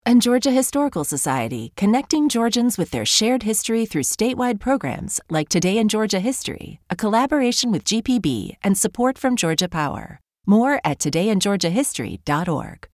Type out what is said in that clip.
And Georgia Historical Society, connecting Georgians with their shared history through statewide programs like Today in Georgia History, a collaboration with GPB and support from Georgia Power. More at todayingeorgiahistory.org.